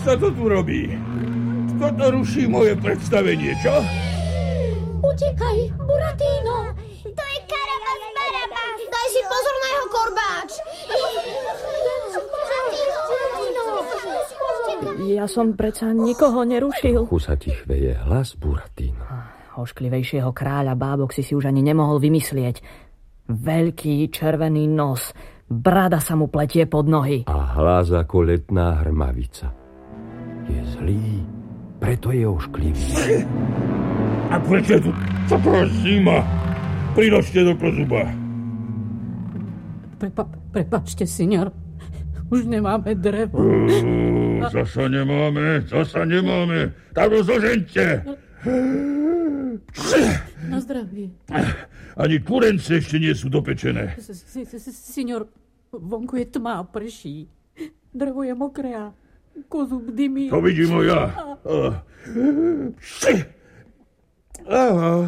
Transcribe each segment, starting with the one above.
sa to tu robí? Kto to ruší moje predstavenie, čo? Utekaj, Buratino! To je Karabas Barabas! Daj si pozor na jeho korbáč! Ja som predsa nikoho nerušil. Uchu sa ti chveje hlas, Buratino. Ošklivejšieho kráľa bábok si už ani nemohol vymyslieť. Veľký červený nos, brada sa mu pletie pod nohy. A hlas ako letná hrmavica. Je zlý, preto je ošklivý. A prečo tu taká zima? Prinočte do kozuba. Prepačte, signor. Už nemáme drevo. Zasa nemáme. Tak ho zožeňte. Na zdravie. Ani kurence ešte nie sú dopečené. Signor, vonku je tma, prší. Drevo je mokré a kozub dymí. To vidím ja. Aha.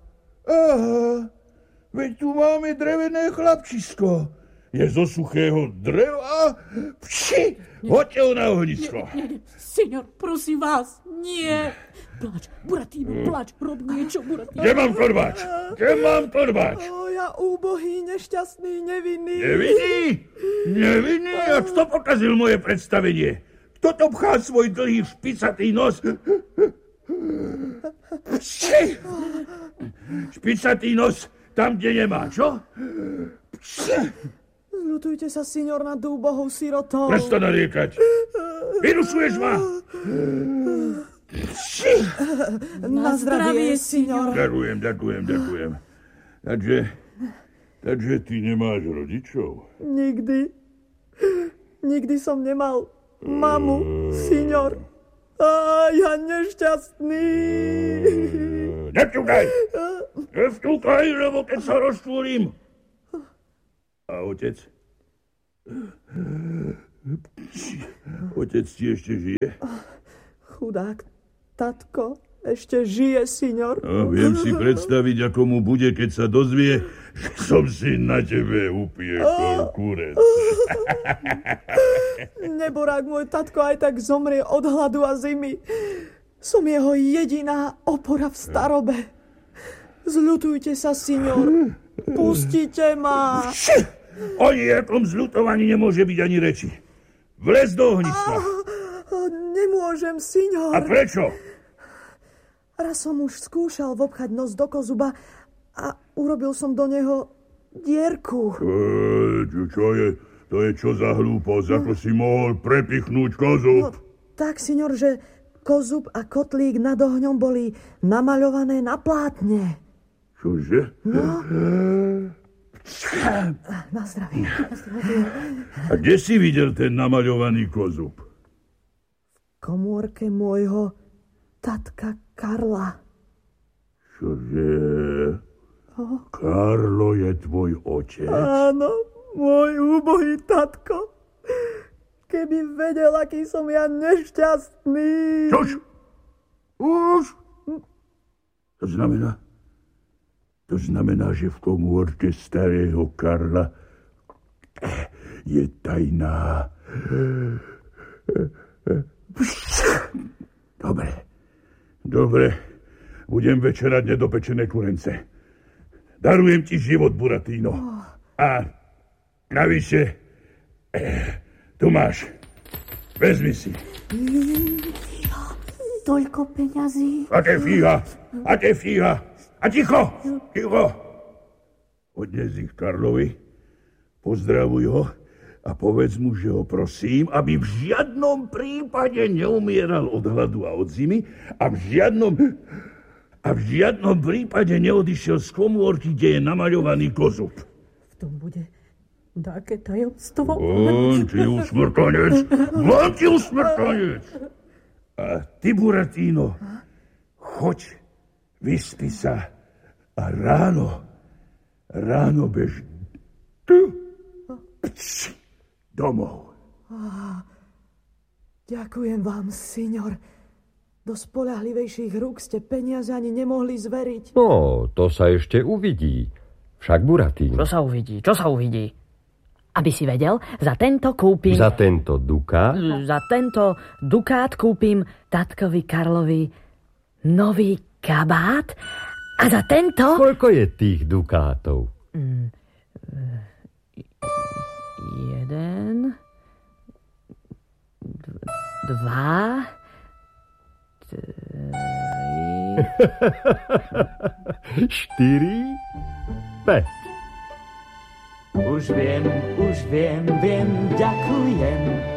Veď tu máme drevené chlapčisko. Je zo suchého dreva. Hoďte ho na ohnisko. Nie. Signor, prosím vás, nie. Pláč, Buratino, pláč, rob niečo, Buratino. Kde mám korbáč? Ja úbohý, nešťastný, nevinný. Nevinný? A kto pokazil moje predstavenie? Kto to pchá svoj dlhý špicatý nos? Špicatý nos tam, kde nemá, čo? Zľutujte sa, signor, nad úbohou sirotou. Prestaň nariekať. Vyrušuješ ma. Na zdravie, signor. Ďakujem. Takže ty nemáš rodičov? Nikdy som nemal mamu, signor. A ja nešťastný. Nevťúkaj, lebo keď sa roztvorím. A otec? Otec ti ešte žije? Chudák tatko ešte žije, signor. Viem si predstaviť, ako mu bude, keď sa dozvie, že som si na tebe upiekol kurec. Neborák, môj tatko aj tak zomrie od hladu a zimy. Som jeho jediná opora v starobe. Zľutujte sa, signor. Pustite ma. O nejakom zľutovaní nemôže byť ani reči. Vlez do ohniska. Nemôžem, signor. A prečo? Raz som už skúšal vopchať nos do kozuba a urobil som do neho dierku. Čo je? To je čo za hlúposť? Ako si mohol prepichnúť kozub? Tak, signor, že kozub a kotlík nad ohňom boli namaľované na plátne. Čože? Na zdravie. A kde si videl ten namaľovaný kozub? V komórke môjho tatka Karla. Čože? Karlo je tvoj otec? Áno, môj úbohý tatko. Keby vedel, aký som ja nešťastný. Čož? Už? To znamená, že v komórke starého Karla je tajná. Dobre. Budem večerať nedopečené kurence. Darujem ti život, Buratino. A navyše, tu máš. Vezmi si. Toľko peňazí. Aké fíha. A ticho. Odnes ich Karlovi, pozdravuj ho a povedz mu, že ho prosím, aby v žiadnom prípade neumieral od hladu a od zimy a v žiadnom prípade neodišiel z komórky, kde je namaľovaný kozub. V tom bude také tajomstvo. On ti usmrtanec. A ty, Buratino, choď, vyspí sa a ráno bež domov. Ďakujem vám, signor. Do spoľahlivejších rúk ste peniaze ani nemohli zveriť. No, to sa ešte uvidí. Však, Buratino. Čo sa uvidí? Aby si vedel, za tento kúpim... Za tento dukát? Za tento dukát kúpim tatkovi Karlovi nový kabát a za tento... Koľko je tých dukátov? 1, 2, 3... 4, 5. Už viem, ďakujem.